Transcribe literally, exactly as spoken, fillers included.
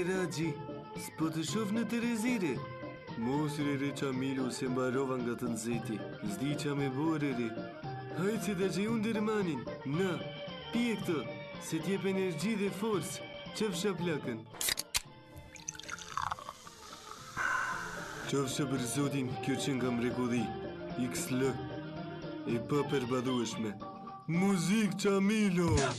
Raxhi, s'po të shoh në Terezire. Mos rere Qamilu se mbarova nga të nxehti. S'di qa me bore re. Hajtë se da që unë dërmanin. Na, pije këtë, se t'jep energji dhe forcë. Qëfsha plakën. Qofsha për zotin, kjo që nga mrekulli. X L. E pa përbadueshme. Muzik Qamilo!